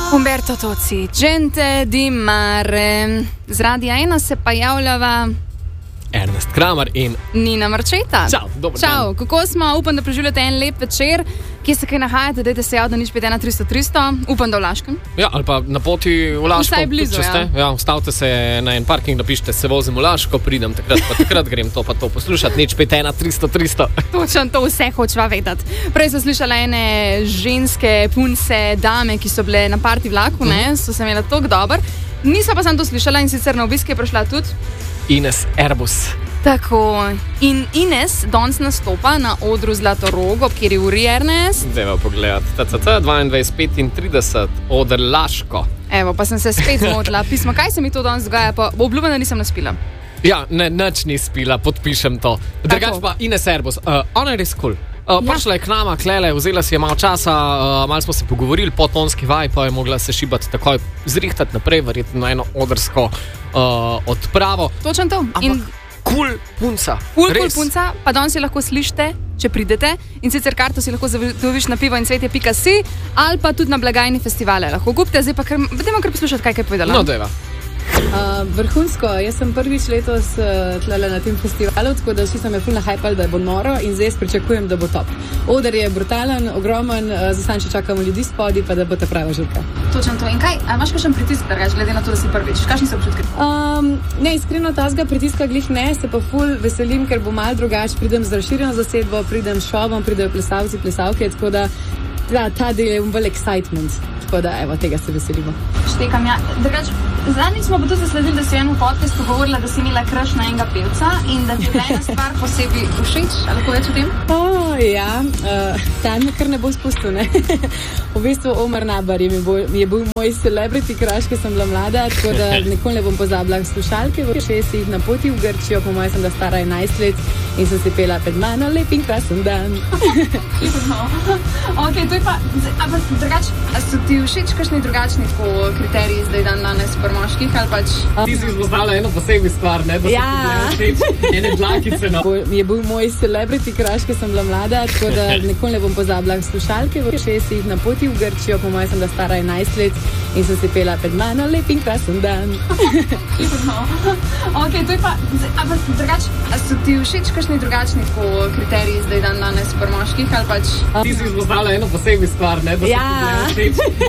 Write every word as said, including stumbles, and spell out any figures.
Umberto Tozzi, gente di mare. Z Radia ena se pa javljava Ernest Kramer in Nina Marčeta. Čau, dober Čau, dan. kako smo? Upam, da preživljate en lep večer. Kje se kaj nahajate? Dajte se javiti, da nič pet ena tristo tristo. Upam, da v Laškem. Ja, ali pa na poti v Laško. Vsaj blizu, tudi, če ste. ja. Ja, ustavite se na en parking, napišite se vozim v Laško, pridem takrat, pa takrat grem to pa to poslušati. Nič pet ena tristo tristo. Točno to vse hočeva vedeti. Prej sem slišala ene ženske, punce, dame, ki so bile na parti vlaku, ne? So se imela toliko dober. Nisem pa sem to slišala in sicer na obisk je prišla tudi Ines Erbus. tako. In Ines danes nastopa na odru Zlatorogo, kjer je uri Ernest. Zdaj pa pogledati. T C C dvaindvajset petintrideset, oder Laško. Evo, pa sem se spet zmotila. Pismo, kaj se mi to danes dogaja, pa obljubim, da nisem naspila. Ja, ne, nič ni spila, podpišem to. Drugač pa Ines Erbus. Uh, ona je res kul. Cool. Uh, Ja. Prišla je k nama, klele, vzela si je malo časa, uh, malo smo se pogovorili, po tonski vaj, pa je mogla se šibati takoj, zrihtati naprej, verjetno na eno odrsko uh, odpravo. Točno to. In Ampak kul cool punca. Kul, kul Res. punca, pa danes si lahko slišite, če pridete. In sicer karto si lahko zagotoviš na pivo in cvetje pika si, ali pa tudi na blagajni festivale. Lahko kupite, zdaj pa kar, dajmo kar poslušati, kaj je povedala. No, deva. Uh, vrhunsko, jaz sem prvič letos uh, tlele na tem festivalu, tako da vsi so me ful nahajpali, da bo noro in zdaj pričakujem, da bo top. Oder je brutalen, ogromen, uh, zdaj samo še čakamo ljudi spodi, pa da bo ta prava žurka. Točno to. In kaj, a imaš kakšen pritisk, drugač, glede na to, da si prvič? Kakšni so občutki? Um, ne, iskreno tazga pritiska glih ne, se pa ful veselim, ker bo mal drugač, pridem z razširjeno zasedbo, pridem s šovom, pridejo plesalci, plesalke, tako da ta, ta del je bolj excitement. Tako da, evo, tega se veselimo. Štekam, ja. Drugač, zadnjič smo pa tudi zasledili, da si v enem podcastu govorila, da si imela crush na enega pevca in da ti je bila ena stvar posebej všeč. Ali lahko več o tem? Oh, ja, uh, ta me kar ne bo spustil, ne. V bistvu Omar Nabar je, mi bo, je bil moj celebrity crush, ko sem bila mlada, tako da nikoli ne bom pozabila slušalke v šestih na poti v Grčijo, po mojem sem da stara enajst let in sem si pela pred mano lep in krasen dan. No. Ok, to je pa, ampak drugač, a so ti všeč kakšni drugačni tako kriteriji zdaj dan danes pri moških ali pač? Ti si izpostavila eno posebej stvar, ne? Da Ja. so ti bile všeč ene dlakice na... Bo, je bil moj celebrity crush, ko sem bila mlada, tako da nikoli ne bom pozabila slušalke v šestih na poti v Grčijo, po mojem sem da stara enajst let in sem si pela pred mano lep in krasen dan. No. Ok, to je pa, ampak drugač, a so ti všeč kakšni drugačni tako kriteriji zdaj dan danes pri moških ali pač? Ti si izpostavila eno posebej stvar, ne? Da so Ja. ti bile všeč